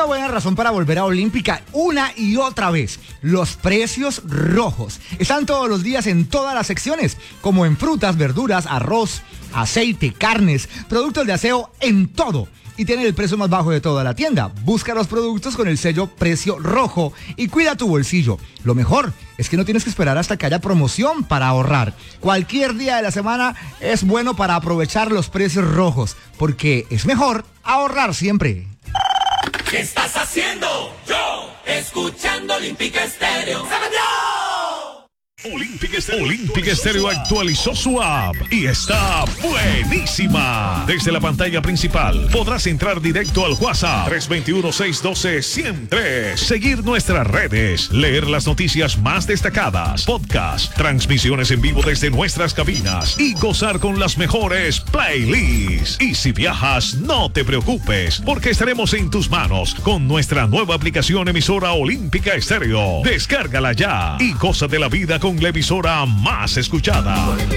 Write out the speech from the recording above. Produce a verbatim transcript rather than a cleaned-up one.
buena razón para volver a Olímpica una y otra vez. Los precios rojos. Están todos los días en todas las secciones, como en frutas, verduras, arroz, aceite, carnes, productos de aseo, en todo. Y tienen el precio más bajo de toda la tienda. Busca los productos con el sello Precio Rojo y cuida tu bolsillo. Lo mejor es que no tienes que esperar hasta que haya promoción para ahorrar. Cualquier día de la semana es bueno para aprovechar los precios rojos, porque es mejor ahorrar siempre. ¿Qué estás haciendo? Yo, escuchando Olímpica Estéreo. Olímpica Estéreo. Olímpica Estéreo actualizó su app y está buenísima. Desde la pantalla principal podrás entrar directo al WhatsApp tres dos uno, seis uno dos, uno cero tres, seguir nuestras redes, leer las noticias más destacadas, podcast, transmisiones en vivo desde nuestras cabinas y gozar con las mejores playlists. Y si viajas, no te preocupes, porque estaremos en tus manos con nuestra nueva aplicación emisora Olímpica Estéreo. Descárgala ya y goza de la vida con la emisora más escuchada.